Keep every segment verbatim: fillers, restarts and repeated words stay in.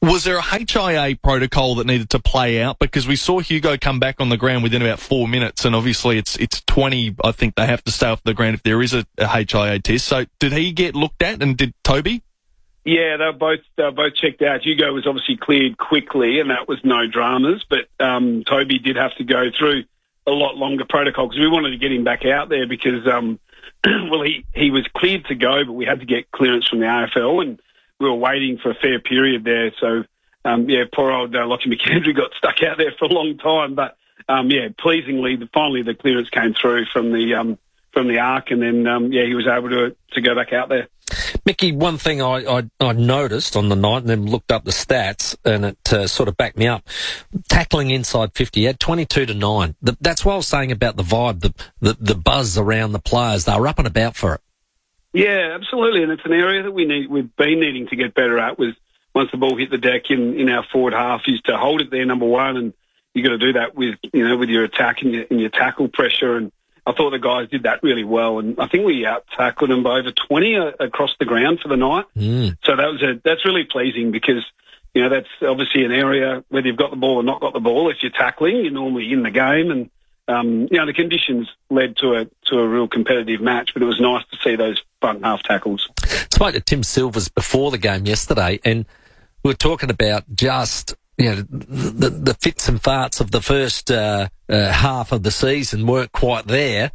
Was there a H I A protocol that needed to play out? Because we saw Hugo come back on the ground within about four minutes, and obviously it's it's twenty. I think they have to stay off the ground if there is a, a H I A test. So did he get looked at, and did Toby? Yeah, they were both they were both checked out. Hugo was obviously cleared quickly, and that was no dramas. But um, Toby did have to go through a lot longer protocol because we wanted to get him back out there because, um, well, he, he was cleared to go, but we had to get clearance from the A F L, and we were waiting for a fair period there. So, um, yeah, poor old uh, Lockie McKendry got stuck out there for a long time. But, um, yeah, pleasingly, the, finally the clearance came through from the um, from the ARC, and then, um, yeah, he was able to to go back out there. Mickey, one thing I, I, I noticed on the night and then looked up the stats and it uh, sort of backed me up. Tackling inside fifty, he had twenty-two to nine. The, that's what I was saying about the vibe, the, the, the buzz around the players. They were up and about for it. Yeah, absolutely. And it's an area that we need, we've been needing to get better at was once the ball hit the deck in, in our forward half is to hold it there, number one. And you got to do that with, you know, with your attack and your, and your tackle pressure. And I thought the guys did that really well, and I think we out-tackled them by over twenty uh, across the ground for the night. Mm. So that was a, that's really pleasing because, you know, that's obviously an area, whether you've got the ball or not got the ball, if you're tackling, you're normally in the game. And, um, you know, the conditions led to a to a real competitive match, but it was nice to see those front half tackles. I spoke to Tim Silvers before the game yesterday, and we were talking about just... You know, the, the fits and farts of the first uh, uh, half of the season weren't quite there.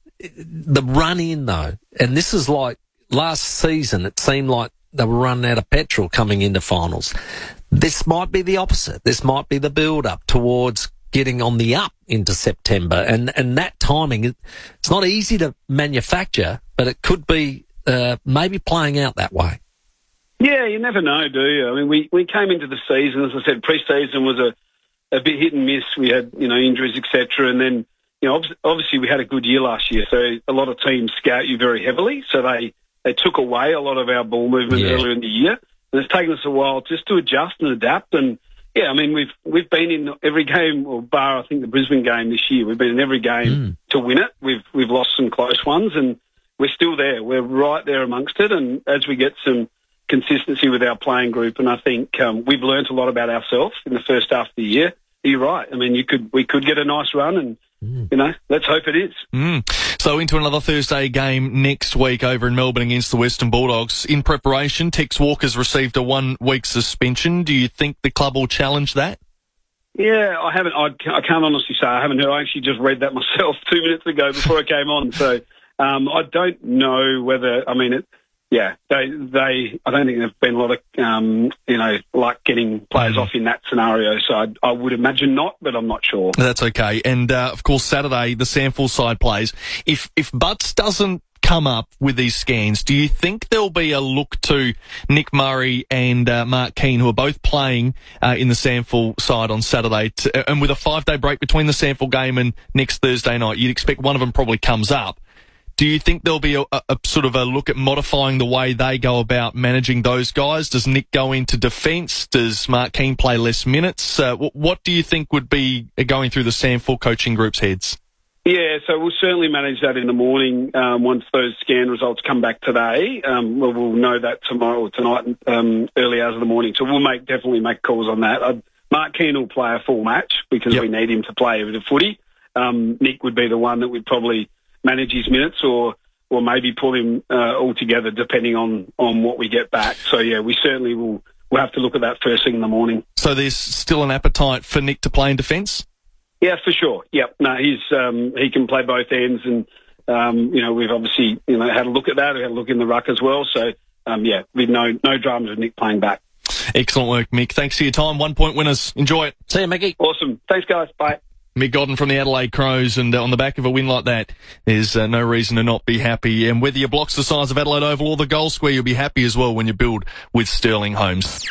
The run in, though, and this is like last season, it seemed like they were running out of petrol coming into finals. This might be the opposite. This might be the build-up towards getting on the up into September. And, and that timing, it's not easy to manufacture, but it could be uh, maybe playing out that way. Yeah, you never know, do you? I mean, we, we came into the season, as I said, pre-season was a, a bit hit and miss. We had, you know, injuries, et cetera. And then, you know, obviously we had a good year last year. So a lot of teams scout you very heavily. So they, they took away a lot of our ball movement yeah. earlier in the year. And it's taken us a while just to adjust and adapt. And, yeah, I mean, we've we've been in every game, or bar, I think, the Brisbane game this year. We've been in every game mm. to win it. We've we've lost some close ones, and we're still there. We're right there amongst it. And as we get some consistency with our playing group, and I think um, we've learnt a lot about ourselves in the first half of the year. You're right. I mean, you could we could get a nice run, and mm. you know, let's hope it is. Mm. So into another Thursday game next week over in Melbourne against the Western Bulldogs. In preparation, Tex Walker's received a one-week suspension. Do you think the club will challenge that? Yeah, I haven't. I, I can't honestly say I haven't heard. I actually just read that myself two minutes ago before I came on. So um, I don't know whether. I mean it. Yeah, they, they, I don't think there's been a lot of, um, you know, like getting players mm. off in that scenario. So I, I would imagine not, but I'm not sure. That's okay. And, uh, of course, Saturday, the Sandford side plays. If, if Butts doesn't come up with these scans, do you think there'll be a look to Nick Murray and, uh, Mark Keane, who are both playing, uh, in the Sandford side on Saturday, to, and with a five-day break between the Sandford game and next Thursday night, you'd expect one of them probably comes up. Do you think there'll be a, a, a sort of a look at modifying the way they go about managing those guys? Does Nick go into defence? Does Mark Keane play less minutes? Uh, what, what do you think would be going through the Sandford coaching group's heads? Yeah, so we'll certainly manage that in the morning um, once those scan results come back today. Um, we'll, we'll know that tomorrow or tonight, um, early hours of the morning. So we'll make definitely make calls on that. Uh, Mark Keane will play a full match because yep. we need him to play a bit of footy. Um, Nick would be the one that would probably manage his minutes, or or maybe pull him uh, all together, depending on, on what we get back. So yeah, we certainly will. We'll have to look at that first thing in the morning. So there's still an appetite for Nick to play in defence? Yeah, for sure. Yep. No, he's um, he can play both ends, and um, you know we've obviously you know had a look at that. We had a look in the ruck as well. So um, yeah, with no no dramas with Nick playing back. Excellent work, Mick. Thanks for your time. One point winners. Enjoy it. See you, Mickey. Awesome. Thanks, guys. Bye. Mick Godden from the Adelaide Crows, and uh, on the back of a win like that, there's uh, no reason to not be happy. And whether your block's the size of Adelaide Oval or the goal square, you'll be happy as well when you build with Sterling Homes.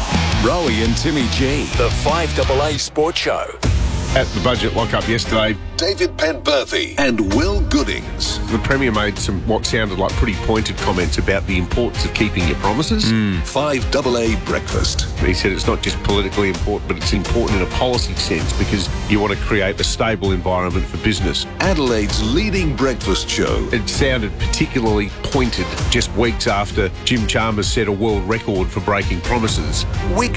Rowie and Timmy G, the five A A Sports Show. At the budget lock-up yesterday, David Penberthy and Will Goodings. The Premier made some what sounded like pretty pointed comments about the importance of keeping your promises. Mm. five A A breakfast. He said it's not just politically important, but it's important in a policy sense because you want to create a stable environment for business. Adelaide's leading breakfast show. It sounded particularly pointed just weeks after Jim Chalmers set a world record for breaking promises. Week